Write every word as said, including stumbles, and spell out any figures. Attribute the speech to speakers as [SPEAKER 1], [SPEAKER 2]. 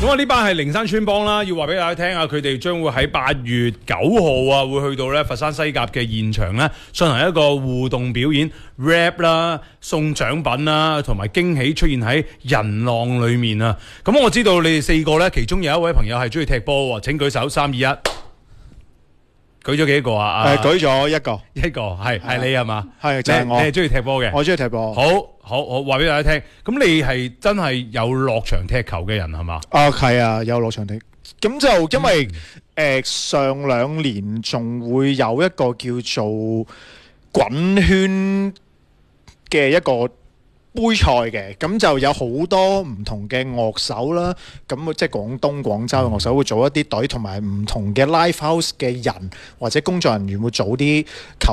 [SPEAKER 1] 咁啊呢班係靈山村幫啦，要話俾大家聽啊，佢哋將會喺八月九號啊，會去到咧佛山西甲嘅現場咧，進行一個互動表演 rap 啦、送獎品啦，同埋驚喜出現喺人浪裏面啊！咁我知道你哋四個咧，其中有一位朋友係中意踢波喎，請舉手，三二一，舉咗幾個啊？
[SPEAKER 2] 誒，舉咗一個，
[SPEAKER 1] 一個係係你係嘛？
[SPEAKER 2] 係就係我，
[SPEAKER 1] 你係中意踢波嘅，
[SPEAKER 2] 我中意踢波。
[SPEAKER 1] 好好好，話俾大家聽，咁你係真係有落場踢球嘅人係嘛？
[SPEAKER 2] 啊，係啊，有落場踢。咁就因為誒上兩年仲會有一個叫做滾圈嘅一個杯賽嘅，咁就有好多唔同嘅樂手啦，咁即係廣東廣州嘅樂手會組一啲隊，同埋唔同嘅 live house 嘅人或者工作人員會組啲球